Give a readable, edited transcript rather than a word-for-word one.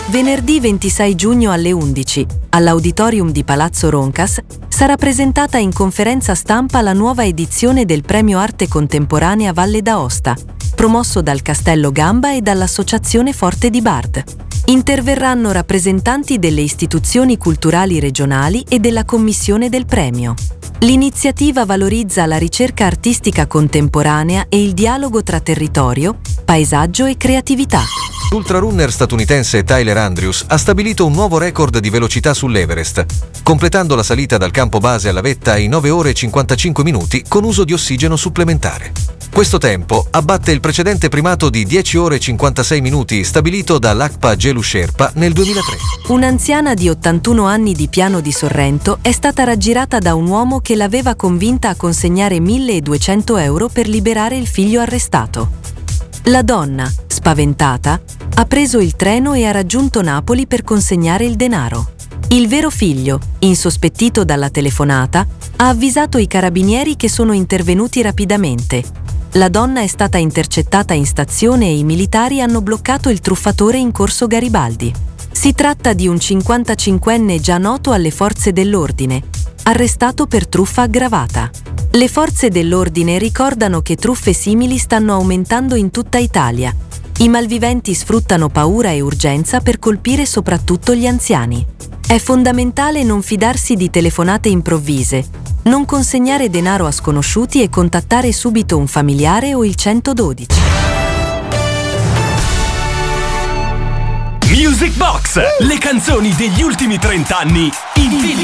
Venerdì 26 giugno alle 11, all'Auditorium di Palazzo Roncas, sarà presentata in conferenza stampa la nuova edizione del Premio Arte Contemporanea Valle d'Aosta, promosso dal Castello Gamba e dall'Associazione Forte di Bard. Interverranno rappresentanti delle istituzioni culturali regionali e della commissione del premio. L'iniziativa valorizza la ricerca artistica contemporanea e il dialogo tra territorio, paesaggio e creatività. L'ultrarunner statunitense Tyler Andrews ha stabilito un nuovo record di velocità sull'Everest, completando la salita dal campo base alla vetta in 9 ore e 55 minuti con uso di ossigeno supplementare. Questo tempo abbatte il precedente primato di 10 ore e 56 minuti stabilito da Lakpa Gelu Sherpa nel 2003. Un'anziana di 81 anni di Piano di Sorrento è stata raggirata da un uomo che l'aveva convinta a consegnare 1.200 euro per liberare il figlio arrestato. La donna, spaventata, ha preso il treno e ha raggiunto Napoli per consegnare il denaro. Il vero figlio, insospettito dalla telefonata, ha avvisato i carabinieri che sono intervenuti rapidamente. La donna è stata intercettata in stazione e i militari hanno bloccato il truffatore in corso Garibaldi. Si tratta di un 55enne già noto alle forze dell'ordine, arrestato per truffa aggravata. Le forze dell'ordine ricordano che truffe simili stanno aumentando in tutta Italia. I malviventi sfruttano paura e urgenza per colpire soprattutto gli anziani. È fondamentale non fidarsi di telefonate improvvise, non consegnare denaro a sconosciuti e contattare subito un familiare o il 112. Music Box, le canzoni degli ultimi 30 anni in